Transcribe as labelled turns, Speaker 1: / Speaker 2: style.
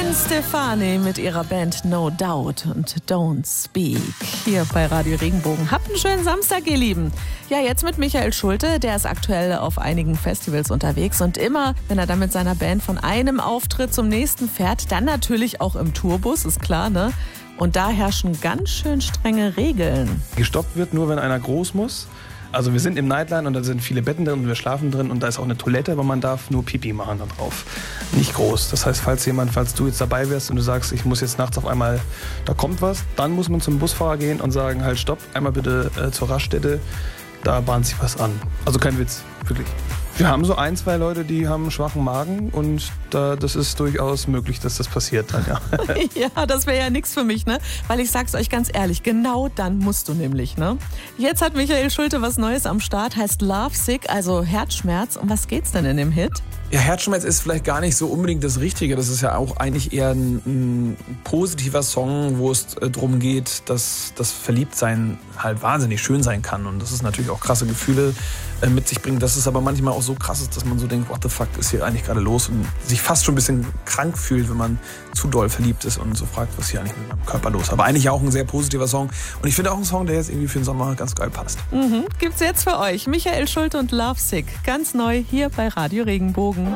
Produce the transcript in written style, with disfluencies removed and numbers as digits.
Speaker 1: Gwen Stefani mit ihrer Band No Doubt und Don't Speak hier bei Radio Regenbogen. Habt einen schönen Samstag, ihr Lieben. Ja, jetzt mit Michael Schulte, der ist aktuell auf einigen Festivals unterwegs und immer, wenn er dann mit seiner Band von einem Auftritt zum nächsten fährt, dann natürlich auch im Tourbus, ist klar, ne? Und da herrschen ganz schön strenge Regeln.
Speaker 2: Gestoppt wird nur, wenn einer groß muss. Also wir sind im Nightline und da sind viele Betten drin und wir schlafen drin und da ist auch eine Toilette, aber man darf nur Pipi machen da drauf. Nicht groß. Das heißt, falls du jetzt dabei wärst und du sagst, ich muss jetzt nachts auf einmal, da kommt was, dann muss man zum Busfahrer gehen und sagen, halt stopp, einmal bitte zur Raststätte, da bahnt sich was an. Also kein Witz, wirklich. Wir haben so 1, 2 Leute, die haben einen schwachen Magen und das ist durchaus möglich, dass das passiert dann, ja.
Speaker 1: Ja, das wäre ja nichts für mich, ne? Weil ich sag's euch ganz ehrlich, genau dann musst du nämlich, ne? Jetzt hat Michael Schulte was Neues am Start, heißt Love Sick, also Herzschmerz. Um was geht's denn in dem Hit?
Speaker 3: Ja, Herzschmerz ist vielleicht gar nicht so unbedingt das Richtige. Das ist ja auch eigentlich eher ein positiver Song, wo es darum geht, dass das Verliebtsein halt wahnsinnig schön sein kann. Und das ist natürlich auch krasse Gefühle mit sich bringt. Dass es aber manchmal auch so krass ist, dass man so denkt, what the fuck ist hier eigentlich gerade los? Und sich fast schon ein bisschen krank fühlt, wenn man zu doll verliebt ist und so fragt, was hier eigentlich mit meinem Körper los ist. Aber eigentlich auch ein sehr positiver Song. Und ich finde auch ein Song, der jetzt irgendwie für den Sommer ganz geil passt.
Speaker 1: Gibt's jetzt für euch. Michael Schulte und Love Sick. Ganz neu hier bei Radio Regenbogen.